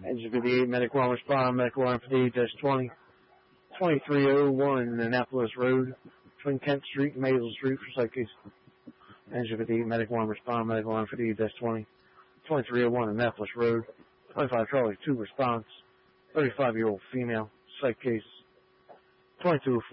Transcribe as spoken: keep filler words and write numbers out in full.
Engine fifty-eight, medic one respond, medical line fifty-eight dash twenty, twenty-three oh one Annapolis Road, between Kent Street and Mazel Street for site case. Engine fifty-eight, medic one respond, medical line fifty-eight dash twenty, twenty-three oh one Annapolis Road, twenty-five Charlie two response, thirty-five-year-old female, site case. twenty-two oh four